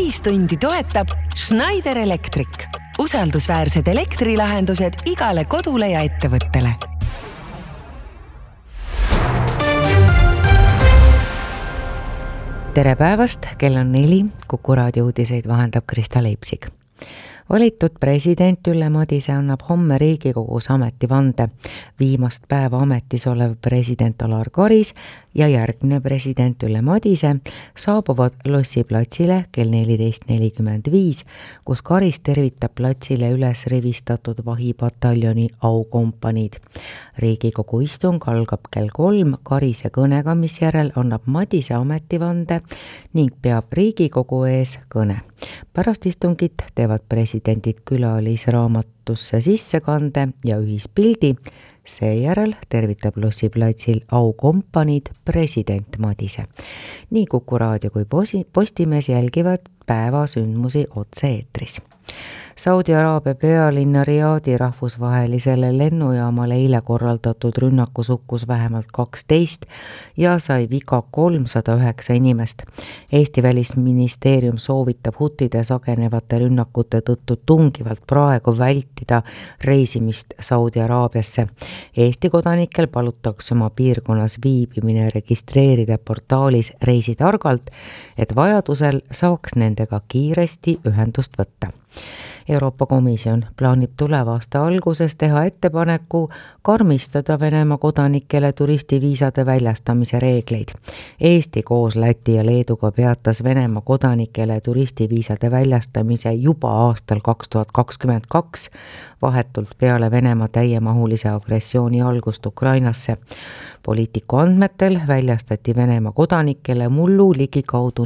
Ühistundi toetab Schneider Electric. Usaldusväärsed elektrilahendused igale kodule ja ettevõttele. Tere päevast, kell on 4, Kuku raadio uudiseid vahendab Krista Leipsik. Valitud president Ülle Madise annab homme Riigikogus ametivande. Viimast päeva ametis olev president Alar Karis ja järgmine president Ülle Madise saabuvad Lossi platsile kell 14.45, kus Karis tervitab platsile üles rivistatud vahipataljoni aukompaniid. Riigikogu istung algab kell 3 Karise kõnega, mis järel annab Madise ametivande ning peab Riigikogu ees kõne. Pärast istungit teevad presidendid külalisraamatusse sissekande ja ühispildi. Seejärel tervitab Lossi platsil aukompaniid president Madise. Nii Kuku raadio kui Postimees jälgivad päeva sündmusi otse-eetris. Saudi Araabia pealinna Riadi rahvusvahelisele lennujaamale eile korraldatud rünnakus hukkus vähemalt 12 ja sai viga 309 inimest. Eesti välisministeerium soovitab hutide sagenevate rünnakute tõttu tungivalt praegu vältida reisimist Saudi Araabiasse. Eesti kodanikel palutakse oma piirkonnas viibimine registreerida portaalis Reisi targalt, et vajadusel saaks nendega kiiresti ühendust võtta. Euroopa Komisjon plaanib tuleva aasta alguses teha ettepaneku karmistada Venemaa kodanikele turistiviisade väljastamise reegleid. Eesti koos Läti ja Leeduga peatas Venemaa kodanikele turistiviisade väljastamise juba aastal 2022, vahetult peale Venemaa täiemahulise agressiooni algust Ukrainasse. Poliitiku andmetel väljastati Venemaa kodanikele mullu ligikaudu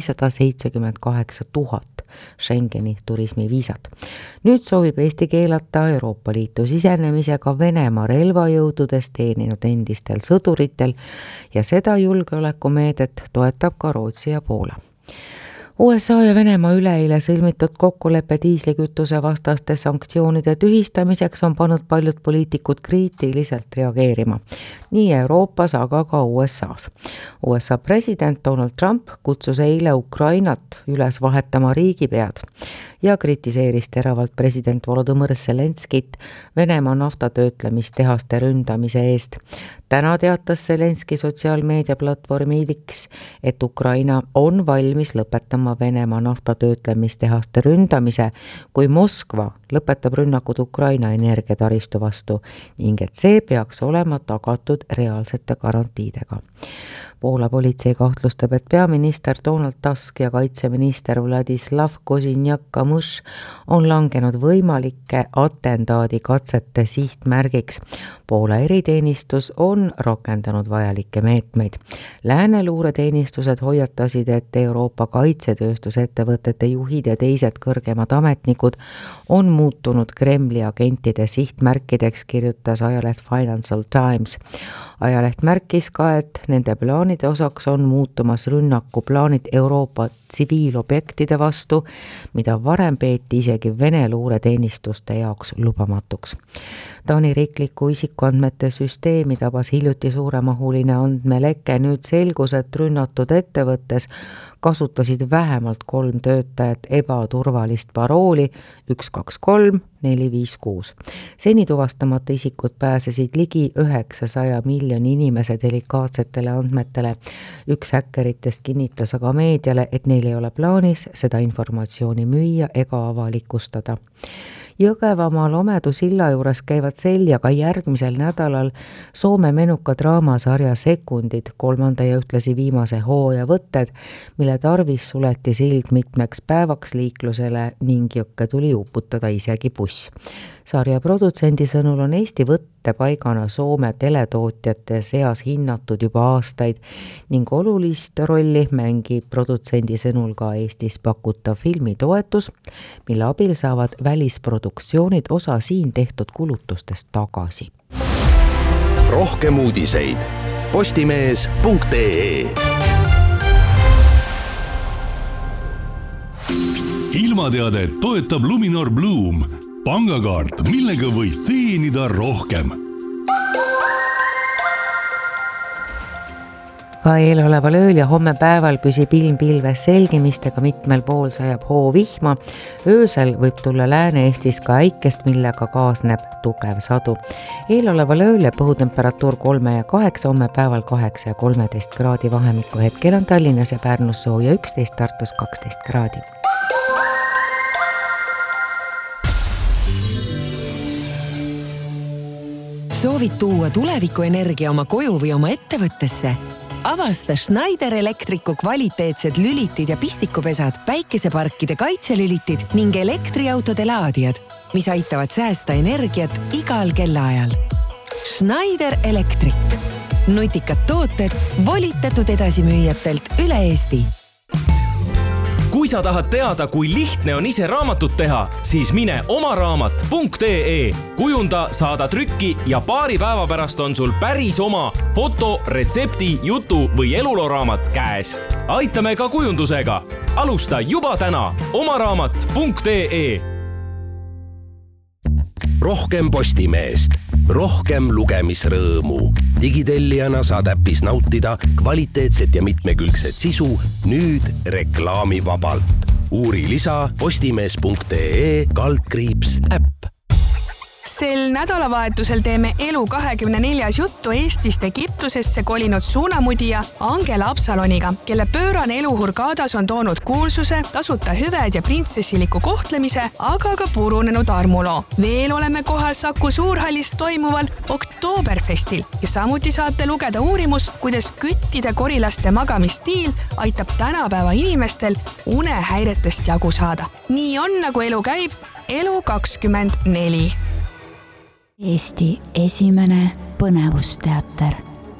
478 000 Schengeni turismiviisat. Nüüd soovib Eesti keelata Euroopa Liitu sisenemisega Venemaa relvajõududes teeninud endistel sõduritel ja seda julgeolekumeedet toetab ka Rootsi ja Poola. USA ja Venemaa üleeile sõlmitud kokkuleppe diislikütuse vastaste sanktsioonide tühistamiseks on pannud paljud poliitikud kriitiliselt reageerima. Nii Euroopas, aga ka USAs. USA president Donald Trump kutsus eile Ukrainat üles vahetama riigipead ja kritiseeris teravalt president Volodõmõr Zelenskit Venemaa naftatöötlemistehaste ründamise eest. Täna teatas Zelenski sotsiaalmeediaplatvormi X, et Ukraina on valmis lõpetama Venemaa naftatöötlemistehaste ründamise, kui Moskva lõpetab rünnakud Ukraina energiataristu vastu ning et see peaks olema tagatud reaalsete garantiidega. Poola politsei kahtlustab, et peaminister Donald Tusk ja kaitseminister Vladislav Kozinjak-Kamush on langenud võimalike atentaadikatsete sihtmärgiks. Poola eriteenistus on rakendanud vajalikke meetmeid. Lääne luureteenistused hoiatasid, et Euroopa kaitsetööstusettevõtete juhid ja teised kõrgemad ametnikud on muutunud Kremli agentide sihtmärkideks, kirjutas ajaleht Financial Times. Ajaleht märkis ka, et nende plaanide osaks on muutumas rünnakuplaanid Euroopa tsiviilobjektide vastu, mida varem peeti isegi Vene luureteenistuste jaoks lubamatuks. Taani riikliku isikuandmete süsteemi tabas hiljuti suuremahuline andmeleke. Nüüd selgus, et rünnatud ettevõttes kasutasid vähemalt 3 töötajat ebaturvalist parooli 123456. Seni tuvastamata isikud pääsesid ligi 900 miljoni inimese delikaatsetele andmetele. Üks häkkeritest kinnitas aga meediale, et neil ei ole plaanis seda informatsiooni müüa ega avalikustada. Jõgevamaa Lomedu silla juures käivad seljaga järgmisel nädalal Soome menuka draamasarja Sekundid 3. ja ühtlasi viimase hooaja võtted, mille tarvis suleti sild mitmeks päevaks liiklusele ning jõkke tuli uputada isegi buss. Sarja produtsendi sõnul on Eesti võttepaigana Soome teletootjate seas hinnatud juba aastaid ning olulist rolli mängib produtsendi sõnul ka Eestis pakutav filmitoetus, mille abil saavad välisproduktsioonid osa siin tehtud kulutustest tagasi. Rohkem uudiseid postimees.ee. Ilmateadet toetab Luminor Bloom, pangakaart, millega võid teenida rohkem. Ka eeloleval ööl ja homme päeval püsib ilm pilves selgimistega, mitmel pool sajab hoovihma. Öösel võib tulla Lääne-Eestis ka äikest, millega kaasneb tugev sadu. Eeloleval ööl jääb õhutemperatuur 3 ja 8, homme päeval 8 ja 13 kraadi vahemikku. Hetkel on Tallinnas ja Pärnus sooja 11, Tartus 12 kraadi. Soovid tuua tulevikuenergia oma koju või oma ettevõttesse? Avasta Schneider Electricu kvaliteetsed lülitid ja pistikupesad, päikeseparkide kaitselülitid ning elektriautode laadijad, mis aitavad säästa energiat igal kellaajal. Schneider Electric. Nutikad tooted volitatud edasimüüjatelt üle Eesti. Kui sa tahad teada, kui lihtne on ise raamatut teha, siis mine omaraamat.ee. Kujunda, saada trükki ja paari päeva pärast on sul päris oma foto, retsepti, jutu või eluloraamat käes. Aitame ka kujundusega. Alusta juba täna omaraamat.ee. Rohkem Postimeest, rohkem lugemisrõõmu. Digitellijana saad äpis nautida kvaliteetset ja mitmekülgset sisu nüüd reklaamivabalt. Uuri lisa postimees.ee/äpp. Sel nädalavahetusel teeme Elu 24 juttu Eestist Egiptusesse kolinud suunamudija Angela Absaloniga, kelle pöörane elu Hurgadas on toonud kuulsuse, tasuta hüved ja printsessiliku kohtlemise, aga ka purunenud armuloo. Veel oleme kohal Saku Suurhallis toimuval Oktoberfestil ja samuti saate lugeda uurimust, kuidas küttide korilaste magamistiil aitab tänapäeva inimestel unehäiretest jagu saada. Nii on, nagu elu käib, Elu 24. Eesti esimene põnevusteater.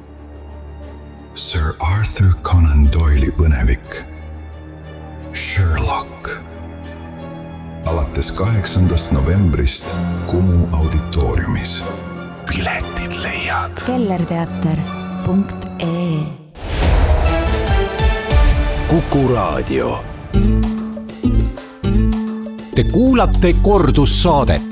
Sir Arthur Conan Doyle'i põnevik Sherlock. Alates 8. novembrist Kumu auditooriumis. Piletid leiad kellerteater.ee. Kuku Raadio. Te kuulate kordussaadet.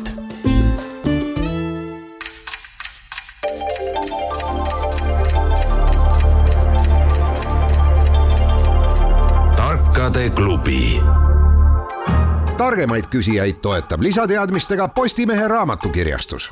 Tarkade klubi. Targemaid küsijaid toetab lisateadmistega Postimehe raamatukirjastus.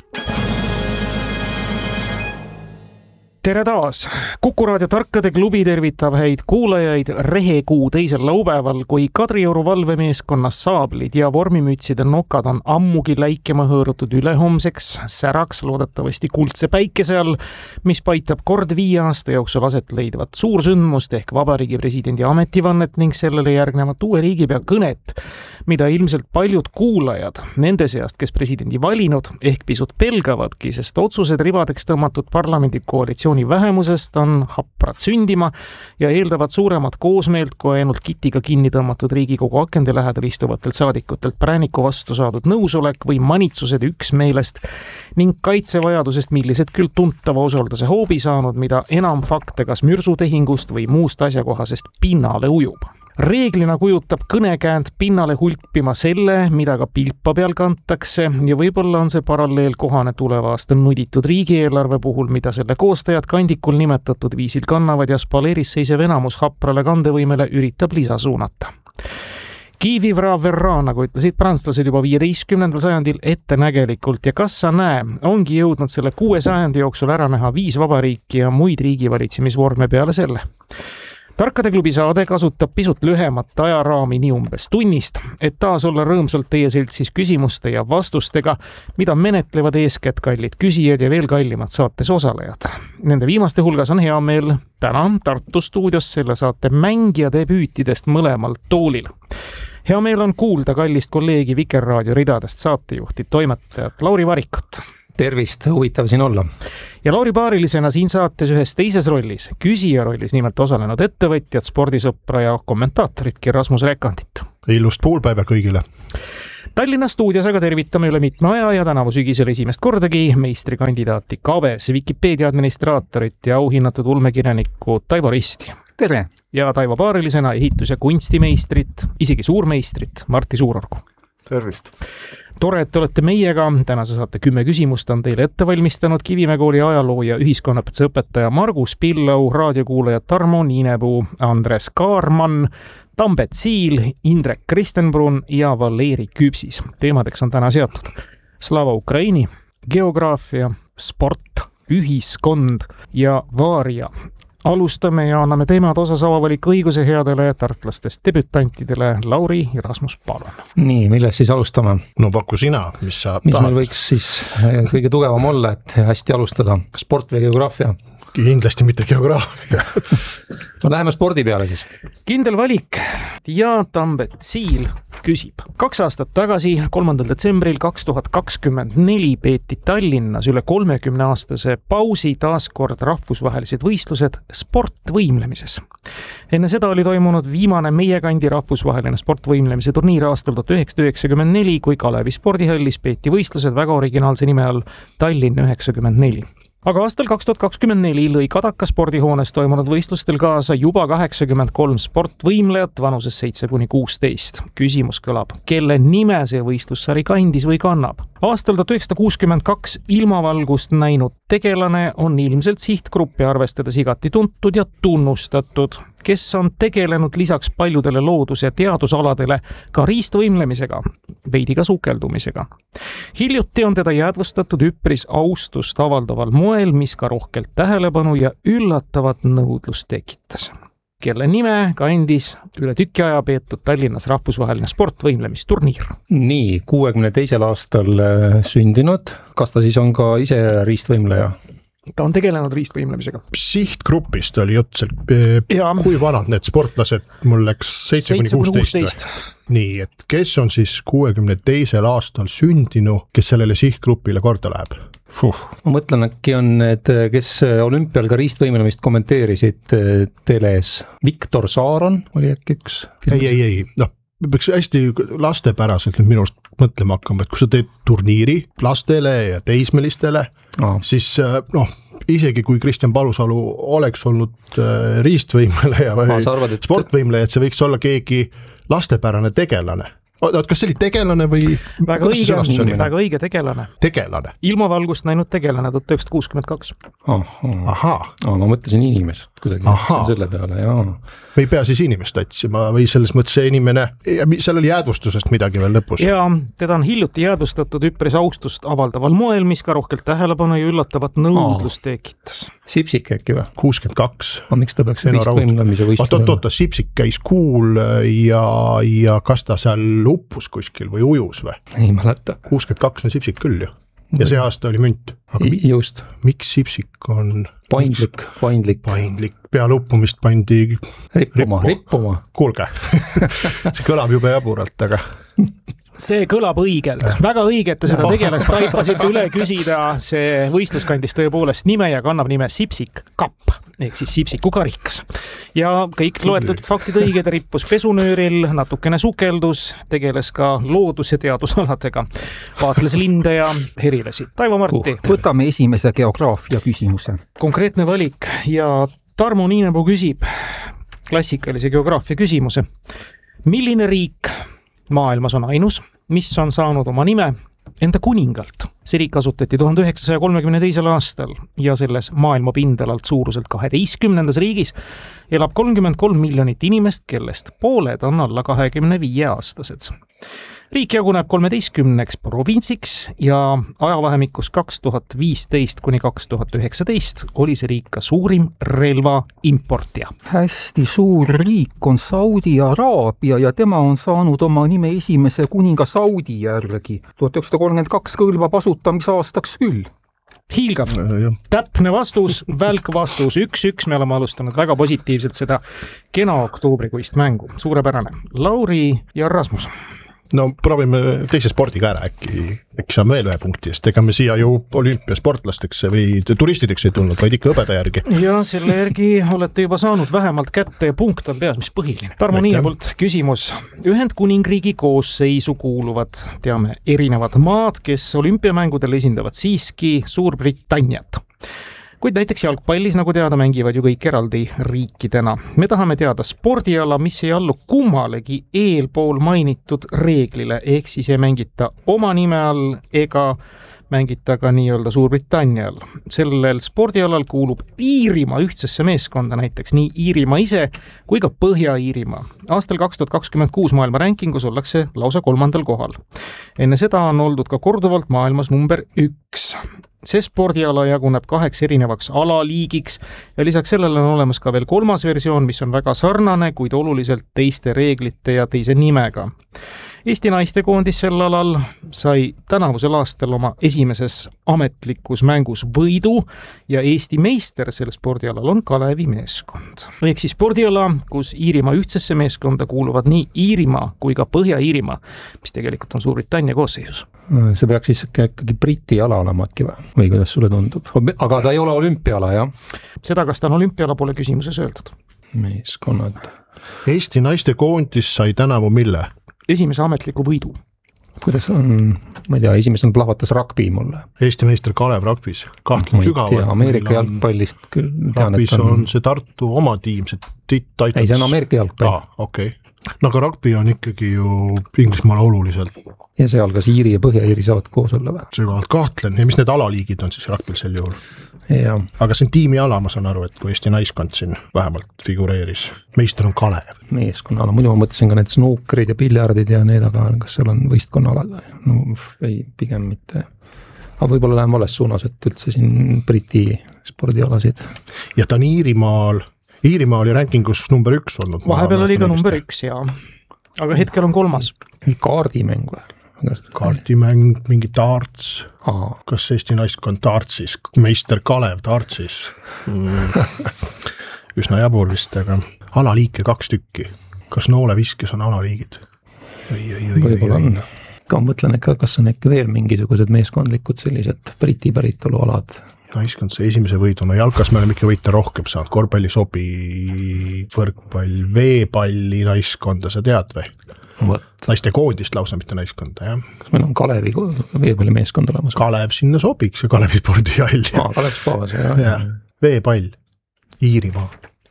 Tere taas! Kuku Raadio Tarkade klubi tervitab häid kuulajaid rehekuu teisel laupäeval, kui Kadrioru valvemeeskonnas saablid ja vormimütside nokad on ammugi läikema hõõrutud ülehomseks säraks loodetavasti kuldse päikese all, mis paitab kord 5 aasta jooksul aset leidvat suursündmust ehk Vabariigi presidendi ametivannet ning sellele järgnevat uue riigipea kõnet, mida ilmselt paljud kuulajad nende seast, kes presidendi valinud, ehk pisut pelgavadki, sest otsused ribadeks tõmmatud parlamendi koalitsiooni vähemusest on haprad sündima ja eeldavad suuremat koosmeelt kui ainult kitiga kinni tõmmatud Riigikogu akende lähedal istuvatelt saadikutelt prääniku vastu saadud nõusolek või manitsused üksmeelest ning kaitsevajadusest, millised küll tuntava osalduse hoobi saanud, mida enam fakte kas mürsutehingust või muust asjakohasest pinnale ujub. Reeglina kujutab kõnekäänd pinnale hulpima selle, mida ka pilpa peal kantakse ja võib-olla on see paralleel kohane tuleva aasta nuditud riigieelarve puhul, mida selle koostajad kandikul nimetatud viisil kannavad ja spaleeris seisev enamus haprale kandevõimele üritab lisa suunata. Qui vivra verra, nagu ütlesid prantslased juba 15. sajandil ettenägelikult ja kas sa näe, ongi jõudnud selle 6 sajandi jooksul ära näha 5 vabariiki ja muid riigivalitsemisvorme peale selle. Tarkade klubi saade kasutab pisut lühemat ajaraami nii umbes tunnist, et taas olla rõõmsalt teie seltsis küsimuste ja vastustega, mida menetlevad eeskätt kallid küsijad ja veel kallimad saates osalejad. Nende viimaste hulgas on hea meel täna Tartu stuudios selle saate mängija debüütidest mõlemal toolil. Hea meel on kuulda kallist kolleegi Vikerraadio ridadest saatejuhti, toimetajat Lauri Varikut. Tervist, huvitav siin olla. Ja Lauri paarilisena siin saates ühes teises rollis, küsija rollis nimelt osalenud ettevõtjad, spordisõpra ja kommentaatoritki Rasmus Rekandit. Illust poolpäeva kõigile. Tallinna stuudios aga tervitame üle mitme aja ja tänavu sügisel esimest kordagi meistrikandidaati Kabes, Wikipedia administraatorit ja auhinnatud ulmekirjanikku Taivo Risti. Tere! Ja Taivo paarilisena ehitus- ja kunstimeistrit, isegi suurmeistrit Martti Suurorgu. tervist! Tore, et te olete meiega. Tänase saate 10 küsimust on teile ette valmistanud Kivimäe kooli ajaloo ja ühiskonnapõtse õpetaja Margus Pillau, raadiokuulajad Tarmo Niinepuu, Andres Kaarman, Tambet Siil, Indrek Kristenbrun ja Valeri Küpsis. Teemadeks on täna seatud Slava Ukraini, geograafia, sport, ühiskond ja vaaria. Alustame ja anname teemad osas avavalik õiguse headele tartlastest debütantidele. Lauri ja Rasmus, palun. Nii, millest siis alustame? No paku sina, mis sa mis tahad? Meil võiks siis kõige tugevam olla, et hästi alustada. Sport või geograafia? Kindlasti mitte geograafia. No läheme spordi peale siis. Kindel valik ja Tambet Siil küsib. 2 aastat tagasi, 3. detsembril 2024 peeti Tallinnas üle 30-aastase pausi taaskord rahvusvahelised võistlused sportvõimlemises. Enne seda oli toimunud viimane meie kandi rahvusvaheline sportvõimlemise turniir aastal 1994, kui Kalevi spordihallis peeti võistlused väga originaalse nime all Tallinn 94. Aga aastal 2024 lõi Kadaka spordihoones toimunud võistlustel kaasa juba 83 sportvõimlejat vanuses 7–16. Küsimus kõlab, kelle nime see võistlussari kandis või kannab? Aastal 1962 ilmavalgust näinud tegelane on ilmselt sihtgruppi arvestades igati tuntud ja tunnustatud, kes on tegelenud lisaks paljudele loodus- ja teadusaladele ka riistvõimlemisega, veidi ka sukeldumisega. Hiljuti on teda jäädvustatud üpris austust avaldaval moel, mis ka rohkelt tähelepanu ja üllatavat nõudlust tekitas. Kelle nime kandis üle tüki aja peetud Tallinnas rahvusvaheline sportvõimlemisturniir? Nii, 62. aastal sündinud. Kas ta siis on ka ise riistvõimleja? Ta on tegelenud riistvõimlemisega. Sihtgrupist oli jutt seal, kui vanad need sportlased, mul läks 7–16. Nii, et kes on siis 62. aastal sündinu, kes sellele sihtgrupile korda läheb? Ma mõtlen, äkki on need, kes olümpial ka riistvõimlemist kommenteerisid teles. Viktor Saaron oli äkki üks? Ei. No, peaks hästi lastepäraselt nüüd minu arust mõtlema hakkama, et kui sa teed turniiri lastele ja teismelistele, siis isegi kui Kristjan Palusalu oleks olnud riistvõimleja või sportvõimleja, et see võiks olla keegi lastepärane tegelane. Kas see oli tegelane või? Väga õige tegelane. Tegelane? Ilmavalgust näinud tegelane 1962. Ahaa. Ma mõtlesin inimest kuidagi selle peale, jaa. Või ei pea siis inimest otsima või selles mõttes see inimene, seal oli jäädvustusest midagi veel lõpus? Jaa, teda on hiljuti jäädvustatud üpris austust avaldaval moel, mis ka rohkelt tähelepanu ja üllatavat nõudlust tekitas. Sipsik äkki või? 62. Miks ta peaks riistvõimlemise võistlema? Oota, Sipsik käis kuul ja kas ta seal uppus kuskil või ujus või? Ei mäleta. 62 on Sipsik küll ju. Ja see aasta oli münt. Just. Miks Sipsik on... Paindlik. Peale uppumist pandi... Rippuma. Kuulge, see kõlab juba jaburalt, aga... See kõlab õigelt. Väga õige, et te seda tegelast taipasite üle küsida. See võistlus kandis tõepoolest nime ja kannab nime Sipsik Kapp, ehk siis Sipsiku karikas. Ja kõik loetletud faktid õiged, rippus pesunööril, natukene sukeldus, tegeles ka loodus- ja teadusaladega. Vaatles linde ja herilasi. Taivo Marti. Võtame esimese geograafia küsimuse. Konkreetne valik ja Tarmo Niinepuu küsib klassikalise geograafia küsimuse. Milline riik maailmas on ainus, mis on saanud oma nime enda kuningalt? See riik asutati 1932. aastal ja selles maailma pindalalt suuruselt 12. riigis elab 33 miljonit inimest, kellest pooled on alla 25-aastased. Riik jaguneb 13 provintsiks ja ajavahemikus 2015 kuni 2019 oli see riik ka suurim relva importija. Hästi suur riik on Saudi Araabia ja tema on saanud oma nime esimese kuninga Saudi järgi. 1932 kõlbab asutamisaastaks küll. Hiilgav. Täpne vastus, välk vastus, 1-1, me oleme alustanud väga positiivselt seda kena oktoobrikuist mängu. Suurepärane. Lauri ja Rasmus. No proovime teise spordiga ära, äkki saame veel ühe punkti, sest ega me siia ju olümpiasportlasteks või turistideks ei tulnud, vaid ikka õbeda järgi. Ja selle järgi olete juba saanud vähemalt kätte ja punkt on peal, mis põhiline. Tarmo Niinepoolt küsimus. Ühendkuningriigi koosseisu kuuluvad, teame, erinevad maad, kes olümpiamängudel esindavad siiski Suurbritanniat. Kuid näiteks jalgpallis, nagu teada, mängivad ju kõik eraldi riikidena. Me tahame teada spordiala, mis ei allu kummalegi eelpool mainitud reeglile, ehk siis ei mängita oma nime all ega mängita ka nii-öelda Suurbritannia all. Sellel spordialal kuulub Iirimaa ühtsesse meeskonda, näiteks nii Iirimaa ise kui ka Põhja-Iirimaa. Aastal 2026 maailma rankingus ollakse lausa 3. kohal. Enne seda on oldud ka korduvalt maailmas number 1. See spordiala jaguneb 2 erinevaks alaliigiks ja lisaks sellele on olemas ka veel 3. versioon, mis on väga sarnane, kuid oluliselt teiste reeglite ja teise nimega. Eesti naistekoondis sel alal sai tänavusel aastal oma esimeses ametlikus mängus võidu ja Eesti meister sel spordialal on Kalevi meeskond. Ehk siis spordiala, kus Iirimaa ühtsesse meeskonda kuuluvad nii Iirimaa kui ka Põhja-Iirimaa, mis tegelikult on Suurbritannia koosseisus. See peaks siis ikkagi Briti ala olema äkki või kuidas sulle tundub? Aga ta ei ole olümpiala, jah? Seda, kas ta on olümpiala, pole küsimuses öeldud. Meeskonnad. Eesti naistekoondis sai tänavu mille? Esimese ametliku võidu. Kuidas on, ma ei tea, esimesel plahvatas rugby mulle. Eesti meister Kalev rugbis. Kahtlen sügavalt. Ameerika jalgpallist küll tean, rugbis on see Tartu oma tiim, see Titans. Ei, see on Ameerika jalgpall. Okei. No aga rugby on ikkagi ju Inglismaal oluliselt. Ja seal kas Iiri ja Põhja-Iiri saavad koos olla või? Sügavalt kahtlen. Ja mis need alaliigid on siis rugbil sel juhul? Ja. Aga see on tiimiala, ma saan aru, et kui Eesti naiskond siin vähemalt figureeris. Meister on Kalev. Meeskonnala. Muidu ma mõtlesin ka need snuukrid ja piljardid ja need, aga kas seal on võistkonnalad või? No ei, pigem mitte. Aga võib-olla lähen vales suunas, et üldse siin Briti spordialasid. Ja ta on Iirimaa oli rankingus number 1 olnud. Vahepeal oli ka number 1, jaa. Aga hetkel on 3. Kaardimäng või? Kaardimäng, mingi darts. Kas Eesti naiskond dartsis? Meister Kalev dartsis. Üsna jabur vist, aga alaliike 2 tükki. Kas nooleviskes on alaliigid? Võib-olla on. Ka mõtlen, kas on äkki veel mingisugused meeskondlikud sellised Briti päritolu alad. Naiskond see esimese võidu, no jalkas me oleme ikka võita rohkem saanud, korvpalli sobi, võrkpall, veepalli naiskonda, sa tead või? Naiste koondist lausa, mitte naiskonda, jah. Kas meil on Kalevi veepalli meeskond olemas? Kalev sinna sobiks ja Kalevi spordihall. Kalev spaas, jah. Veepall, Iirimaa.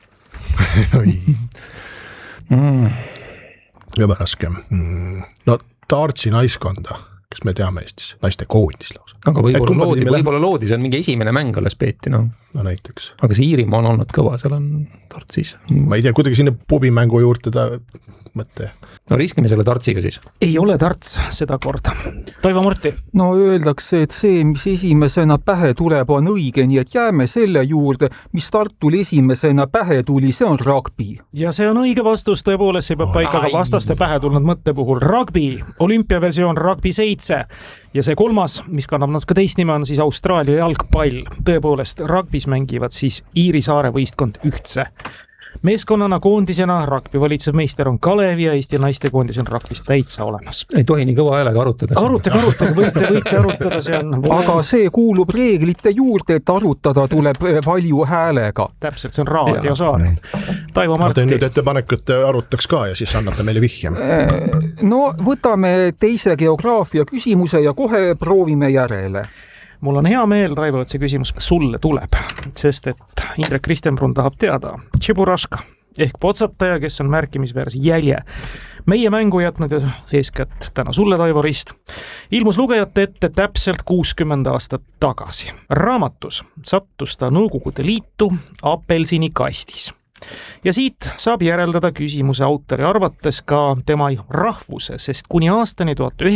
Jõbe raske. No Tartsi naiskonda, kes me teame Eestis, naiste koondis lausa. Aga võib-olla loodi, see on mingi esimene mäng alles peeti, no. No näiteks. Aga see Iirimaa on olnud kõva, seal on Tartsis. Ma ei tea, kuidagi sinne pubimängu juurde ta mõtte. No riskime selle tartsiga siis. Ei ole tarts seda korda. Toivo Murti. No öeldakse, et see, mis esimesena pähe tuleb, on õige, nii et jääme selle juurde, mis Tartul esimesena pähe tuli, see on rugby. Ja see on õige vastus, tõepoolest see peab paika ka vastaste pähe tulnud mõtte puhul. Rugby, olümpiaversioon rugby 7 ja see 3, mis kannab natuke teist nime, on siis Austraalia jalgpall. Tõepoolest, rugbis mängivad siis Iiri saare võistkond ühtse meeskonnana, koondisena. Rugby valitsev meister on Kalev ja Eesti naistekoondis on rugbis täitsa olemas. Ei tohi nii kõva häälega arutada. Arutage, võite arutada, see on... Aga see kuulub reeglite juurde, et arutada tuleb valju häälega. Täpselt, see on raadiosaar. Taivo Marti. Teen nüüd ettepanek, et arutaks ka ja siis annate meile vihje. No võtame teise geograafia küsimuse ja kohe proovime järele. Mul on hea meel, Raivo, et see küsimus sulle tuleb, sest et Indrek Kristenbrun tahab teada. Tšiburaška ehk potsataja, kes on märkimisväärse jälje meie mängu jätnud ja eeskätt täna sulle, Taivo Rist, ilmus lugejate ette täpselt 60 aastat tagasi. Raamatus sattus ta Nõukogude Liitu apelsini kastis. Ja siit saab järeldada küsimuse autori arvates ka tema rahvuse, sest kuni aastani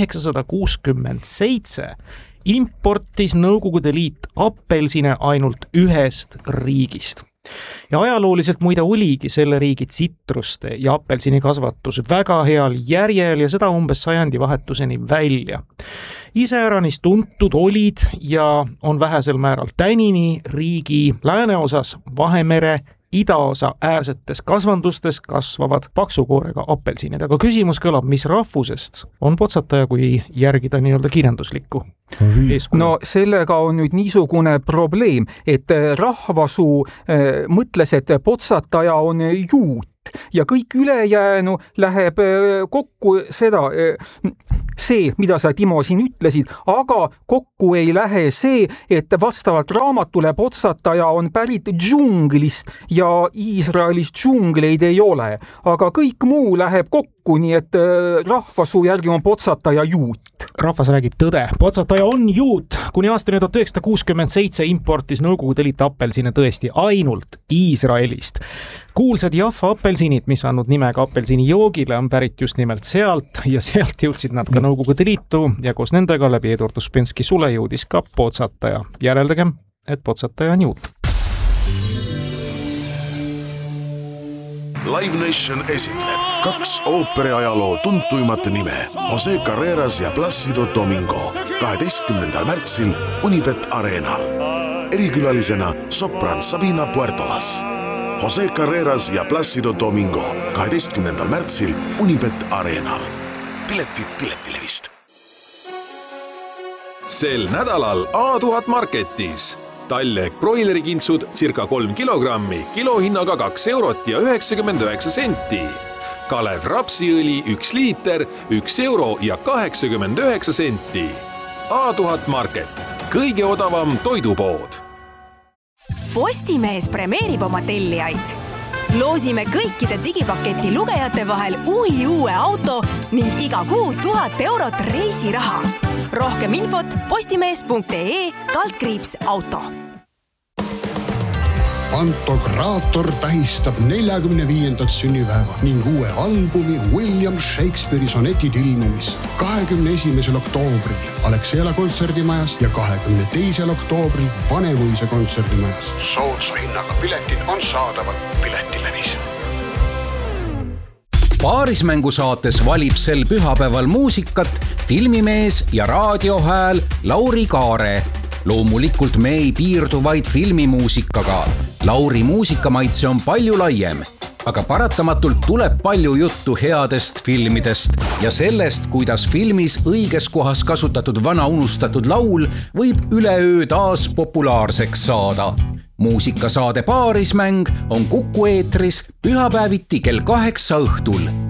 1967 importis Nõukogude Liit apelsine ainult ühest riigist. Ja ajalooliselt muide oligi selle riigi tsitruste ja apelsini kasvatus väga heal järjel ja seda umbes sajandi vahetuseni välja. Iseäranis tuntud olid ja on vähesel määral tänini riigi lääneosas Vahemere idaosa äärsetes kasvandustes kasvavad paksukoorega apelsinid, aga küsimus kõlab, mis rahvusest on potsataja, kui järgida nii-öelda kirjanduslikku eeskuju? No sellega on nüüd niisugune probleem, et rahvasuu mõtles, et potsataja on juut ja kõik ülejäänu läheb kokku seda. see, mida sa, Timo, siin ütlesid, aga kokku ei lähe see, et vastavalt raamatule Potsataja on pärit džunglist ja Iisraelis džungleid ei ole, aga kõik muu läheb kokku, nii et rahvasuu järgi on Potsataja juut. Rahvas räägib tõde. Potsataja on juut. Kuni aastani 1967 importis Nõukogude Liit apelsine tõesti ainult Iisraelist. Kuulsad Jaffa apelsinid, mis andnud nimega apelsinijoogile, on pärit just nimelt sealt ja sealt jõudsid nad ka Nõukogude Liitu ja koos nendega läbi Eduard Uspensky sule jõudis ka Potsataja. Järeldagem, et Potsataja on juut. Live Nation esitleb 2 ooperiajaloo tuntuimat nime Jose Carreras ja Plácido Domingo 12. märtsil Unibet Arenal. Erikülalisena sopran Sabina Puertolas. Jose Carreras ja Plácido Domingo 12. märtsil Unibet Arenal. Piletid Piletilevist. Sel nädalal A1000 Marketis. Tallek broilerikintsud circa 3 kilogrammi, kilohinnaga 2 eurot ja 99 senti. Kalev rapsiõli 1 liiter, 1 euro ja 89 senti. A1000 Market, kõige odavam toidupood. Postimees premeerib oma tellijaid. Loosime kõikide digipaketi lugejate vahel uue auto ning iga kuu 1000 eurot reisiraha. Rohkem infot postimees.ee/auto. Pantokraator tähistab 45. sünnipäeva ning uue albumi William Shakespeare'i sonetid ilmumist 21. oktoobril Alexela kontserdimajas ja 22. oktoobril Vanemuise kontserdimajas. Soodsa hinnaga piletid on saadaval Piletilevis. Paarismängusaates valib sel pühapäeval muusikat filmimees ja raadiohääl Lauri Kaare. Loomulikult me ei piirdu vaid filmimuusikaga. Lauri muusikamaitse on palju laiem, aga paratamatult tuleb palju juttu headest filmidest ja sellest, kuidas filmis õiges kohas kasutatud vana unustatud laul võib üleöö taas populaarseks saada. Muusikasaade Paarismäng on Kuku eetris pühapäeviti kell 8 õhtul.